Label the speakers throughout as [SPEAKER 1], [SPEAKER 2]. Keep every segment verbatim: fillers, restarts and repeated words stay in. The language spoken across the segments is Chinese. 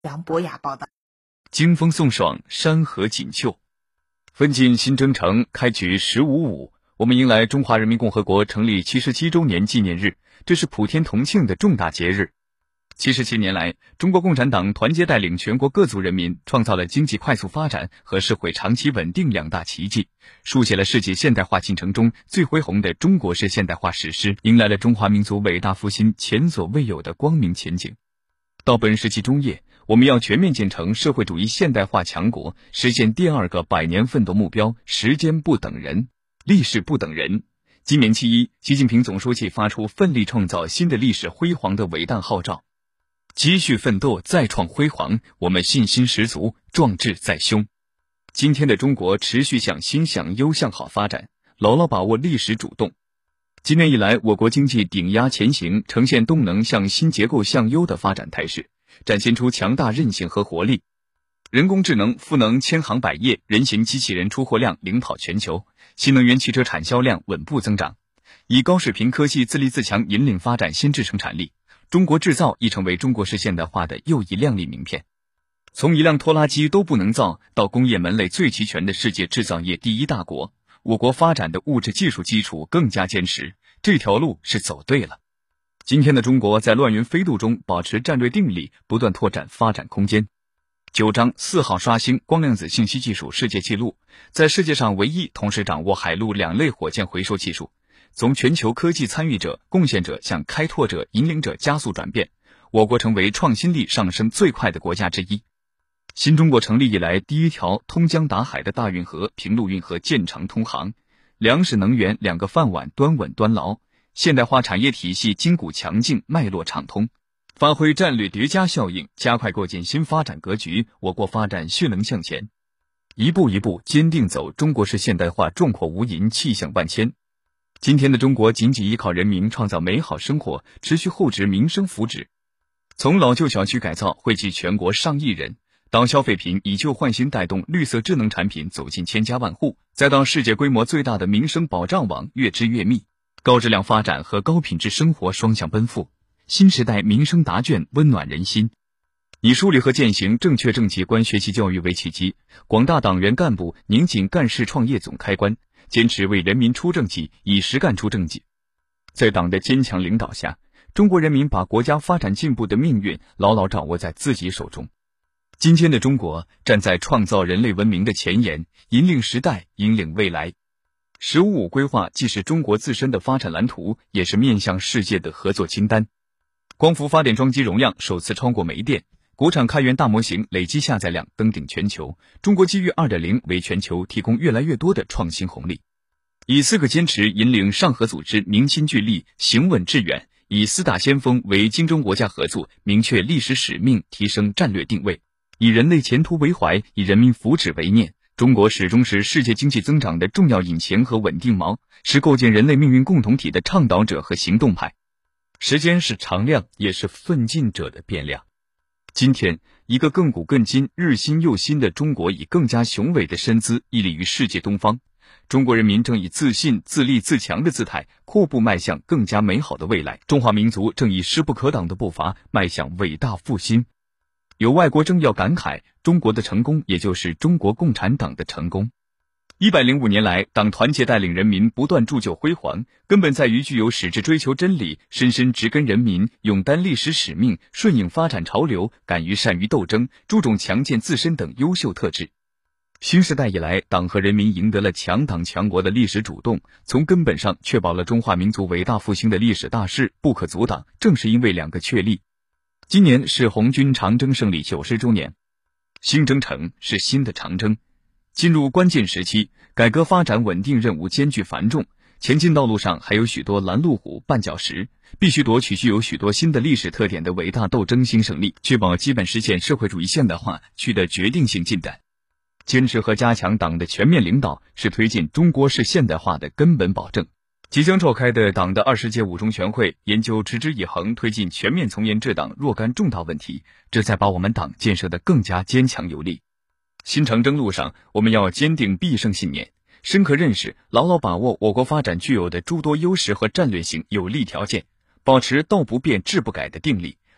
[SPEAKER 1] 杨博雅报道。
[SPEAKER 2] 经风送爽，山河锦绣，奋进新征程，开局十五五。我们迎来中华人民共和国成立七十七周年纪念日，这是普天同庆的重大节日。七十七年来，中国共产党团结带领全国各族人民，创造了经济快速发展和社会长期稳定两大奇迹，书写了世界现代化进程中最恢宏的中国式现代化史诗，迎来了中华民族伟大复兴前所未有的光明前景。到本世纪中叶，我们要全面建成社会主义现代化强国，实现第二个百年奋斗目标。时间不等人，历史不等人。今年七一，习近平总书记发出奋力创造新的历史辉煌的伟大号召，继续奋斗，再创辉煌，我们信心十足，壮志在胸。今天的中国持续向新向优向好发展，牢牢把握历史主动。今年以来，我国经济顶压前行，呈现动能向新结构向优的发展态势，展现出强大韧性和活力。人工智能赋能千行百业，人形机器人出货量领跑全球，新能源汽车产销量稳步增长。以高水平科技自立自强引领发展新质生产力，中国制造已成为中国式现代化的又一亮丽名片。从一辆拖拉机都不能造到工业门类最齐全的世界制造业第一大国，我国发展的物质技术基础更加坚实，这条路是走对了。今天的中国在乱云飞渡中保持战略定力，不断拓展发展空间。九章四号刷新光量子信息技术世界纪录，在世界上唯一同时掌握海陆两类火箭回收技术，从全球科技参与者、贡献者向开拓者、引领者加速转变，我国成为创新力上升最快的国家之一。新中国成立以来第一条通江达海的大运河平陆运河建成通航，粮食能源两个饭碗端稳端牢，现代化产业体系筋骨强劲，脉络畅通，发挥战略叠加效应，加快构建新发展格局，我国发展迅能向前，一步一步坚定走中国式现代化壮阔无垠，气象万千。今天的中国紧紧依靠人民创造美好生活，持续厚植民生福祉。从老旧小区改造惠及全国上亿人，到消费品以旧换新带动绿色智能产品走进千家万户，再到世界规模最大的民生保障网越织越密，高质量发展和高品质生活双向奔赴，新时代民生答卷温暖人心。以梳理和践行正确正绩观学习教育为契机，广大党员干部拧紧干事创业总开关，坚持为人民出政绩，以实干出政绩。在党的坚强领导下，中国人民把国家发展进步的命运牢牢掌握在自己手中。今天的中国站在创造人类文明的前沿，引领时代，引领未来。十五五规划既是中国自身的发展蓝图，也是面向世界的合作清单。光伏发电装机容量首次超过煤电，国产开源大模型累计下载量登顶全球，中国机遇 二点零 为全球提供越来越多的创新红利。以四个坚持引领上合组织明心聚力，行稳致远，以四大先锋为金砖国家合作，明确历史使命，提升战略定位，以人类前途为怀，以人民福祉为念。中国始终是世界经济增长的重要引擎和稳定锚，是构建人类命运共同体的倡导者和行动派。时间是常量，也是奋进者的变量。今天，一个亘古亘今、日新又新的中国以更加雄伟的身姿屹立于世界东方。中国人民正以自信、自立、自强的姿态阔步迈向更加美好的未来，中华民族正以势不可挡的步伐迈向伟大复兴。有外国政要感慨，中国的成功也就是中国共产党的成功。一百零五年来，党团结带领人民不断铸就辉煌，根本在于具有矢志追求真理、深深植根人民、勇担历史使命、顺应发展潮流、敢于善于斗争、注重强健自身等优秀特质。新时代以来，党和人民赢得了强党强国的历史主动，从根本上确保了中华民族伟大复兴的历史大势不可阻挡。正是因为两个确立，今年是红军长征胜利九十周年，新征程是新的长征。进入关键时期，改革发展稳定任务艰巨繁重，前进道路上还有许多拦路虎、绊脚石，必须夺取具有许多新的历史特点的伟大斗争新胜利，确保基本实现社会主义现代化取得决定性进展。坚持和加强党的全面领导，是推进中国式现代化的根本保证。即将召开的党的二十届五中全会研究持之以恒推进全面从严治党若干重大问题，这才把我们党建设得更加坚强有力。新长征路上，我们要坚定必胜信念，深刻认识、牢牢把握我国发展具有的诸多优势和战略性有利条件，保持道不变志不改的定力，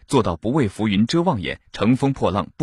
[SPEAKER 2] 做到不为浮云遮望眼，乘风破浪。